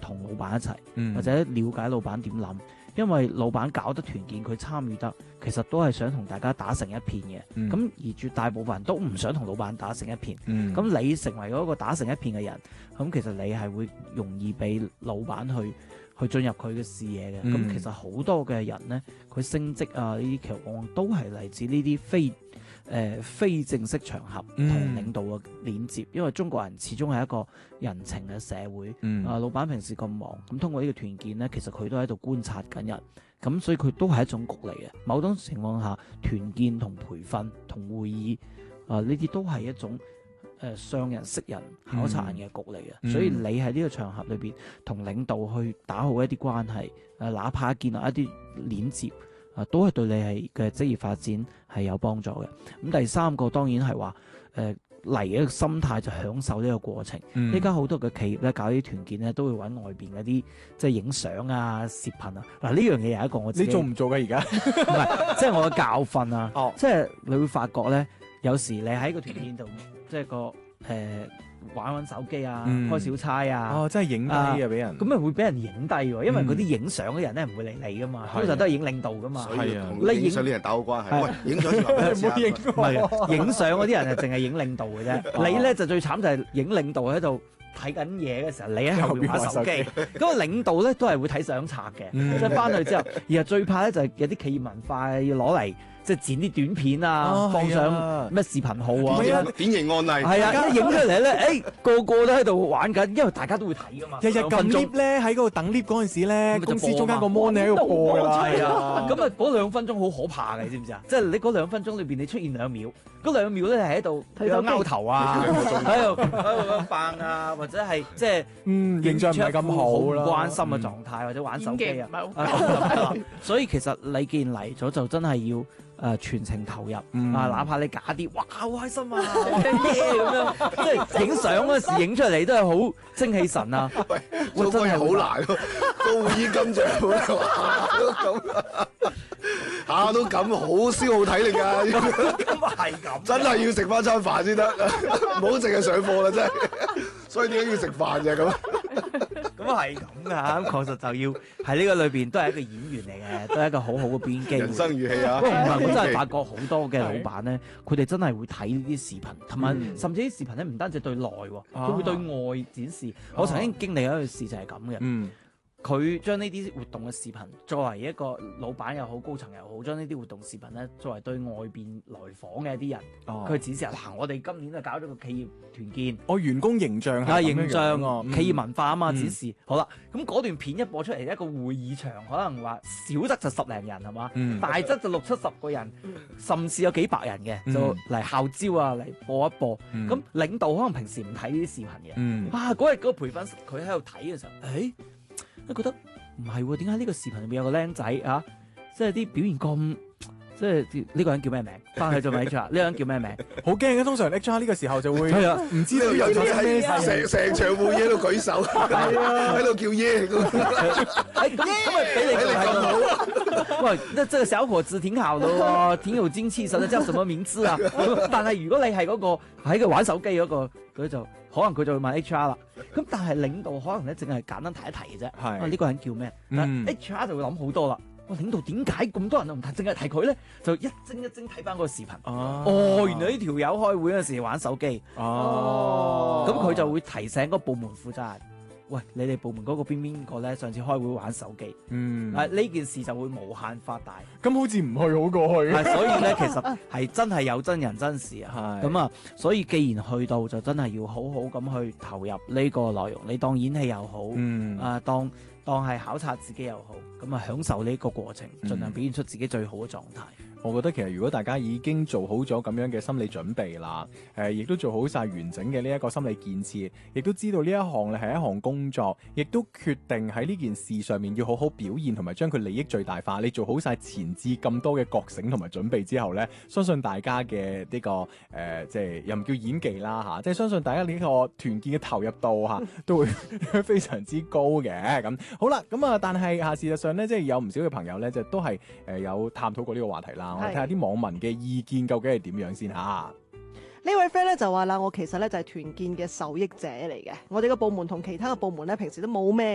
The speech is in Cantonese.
同老闆一齊，或者了解老闆點諗。因為老闆搞得團建，佢參與得，其實都係想同大家打成一片嘅。咁而絕大部分人都唔想同老闆打成一片。咁你成為嗰個打成一片嘅人，咁其實你係會容易俾老闆去進入佢嘅視野嘅。咁其實好多嘅人呢，佢升職啊呢啲其實往往都係嚟自呢啲非正式場合同領導嘅連接，因為中國人始終係一個人情嘅社會。老闆平時咁忙，咁通過呢個團建呢，其實佢都喺度觀察緊人，咁所以佢都係一種局嚟嘅。某種情況下，團建同培訓同會議呢啲都係一種上人識人考察人嘅局嚟嘅。所以你喺呢個場合裏邊同領導去打好一啲關係，哪怕建立一啲鏈接。都係對你係嘅職業發展係有幫助嘅。咁第三個當然係話嚟嘅心態就享受呢個過程。依家好多嘅企業咧搞啲團建咧，都會揾外邊嗰啲即係影相啊、攝頻啊。嗱呢樣嘢有一個我自己， 你做唔做嘅而家？ 唔係，即係我嘅教訓啊。即係你會發覺咧，有時你喺個團建度，即係個玩手機啊，開小差啊， 真係影低啊俾人。 咁咪會俾人影低喎，因為嗰啲影相嘅人咧唔會理你噶嘛，通常都係影領導噶嘛。 係啊，你影相啲人打好關係。喂，影相唔好影， 唔係影相嗰啲人係淨係影領導嘅啫。你咧就最慘就係影領導喺度睇緊嘢嘅時候，你喺後邊玩手機。咁個領導咧都係會睇相冊嘅，即係翻去之後，然後最怕咧就係有啲企業文化要攞嚟。即係剪啲短片啊，放上咩視頻號啊， 典型案例。 係啊，一影出嚟咧，個個都喺度玩緊，因為大家都會睇噶嘛。 日日撳 lift 咧，喺嗰度等 lift 嗰陣時咧，公司中間個 mon 喺度播㗎啦。 係啊，咁啊嗰2分鐘好可怕嘅，你知唔知啊？即係你嗰2分鐘裏邊，你出現2秒，嗰2秒咧係喺度勾頭啊，喺度扮啊，或者係即係形象唔係咁好啦， 唔關心嘅狀態，或者玩手機啊。所以其實你既然嚟咗，就真係要。全程投入哪怕你假啲，哇好開心啊，咁樣，即係影相嗰時影出嚟都係好精氣神啊！ 喂，做歌又好難喎，個會議咁長，下都咁，好消耗體力㗎。 咁係咁， 真係要食翻餐飯先得，唔好淨係上課啦，真係。所以點解要食飯嘅咁？ 咁係咁噶，咁確實就要喺呢個裏邊都係一個演員嚟嘅，都係一個好好嘅表演機會。 人生如戲啊！ 不過唔係，我真係發覺好多嘅老闆咧，佢哋真係會睇呢啲視頻，同埋甚至啲視頻咧唔單止對內，佢會對外展示。我曾經經歷一件事就係咁嘅。佢將呢啲活動嘅視頻作為一個老闆又好、高層又好，將呢啲活動視頻咧作為對外邊來訪嘅一啲人，佢展示嗱，我哋今年就搞咗個企業團建， 員工形象形象企業文化啊嘛，展示好啦。咁嗰段片一播出嚟，一個會議場可能話少則就10零人係嘛，大則就60-70個人，甚至有幾百人嘅，就嚟號召啊，嚟播一播。咁領導可能平時唔睇呢啲視頻嘅，嗰日嗰個培訓佢喺度睇嘅時候，都覺得唔係喎，點解呢個視頻入面有個僆仔啊？即係啲表現咁，即係呢個人叫咩名？翻去做咪 HR？呢個人叫咩名？ 好驚嘅，通常 HR 呢個時候就會唔知道有咗咩事， 成場會議喺度舉手，喺度叫耶咁。 咁咪俾你咁好？喂，那這個小伙子挺好的喎，挺有精氣神的，叫什麼名字啊？但係如果你係嗰個喺度玩手機嗰個，佢就可能佢就會問 HR 啦。咁但係領導可能咧淨係簡單提一提嘅啫。呢個人叫咩？HR 就會諗好多啦。哇！領導點解咁多人都唔提，淨係提佢咧？就一精一精睇翻嗰個視頻。原來呢條友開會嗰陣時玩手機。咁佢就會提醒嗰個部門負責人。喂，你哋部門嗰個邊個咧？上次開會玩手機，呢件事就會無限發大。 咁好似唔去好過去。 所以咧，其實係真係有真人真事啊。咁啊，所以既然去到，就真係要好好咁去投入呢個內容。你當演戲又好，當係考察自己又好，咁啊享受呢個過程，盡量表現出自己最好嘅狀態。 我覺得其實如果大家已經做好咗咁樣嘅心理準備啦，亦都做好晒完整嘅呢一個心理建設，亦都知道呢一項咧係一項工作，亦都決定喺呢件事上面要好好表現同埋將佢利益最大化。你做好晒前置咁多嘅覺醒同埋準備之後呢，相信大家嘅呢個即係又唔叫演技啦嚇，即係相信大家呢個團建嘅投入度嚇都會非常之高嘅。咁好啦，咁啊，但係事實上呢，即係有唔少嘅朋友呢，就都係有探討過呢個話題啦。我哋睇下啲網民嘅意見究竟係點樣先嚇。 呢位 friend 咧就話啦，我其實咧就係團建嘅受益者嚟嘅。我哋個部門同其他嘅部門咧平時都冇咩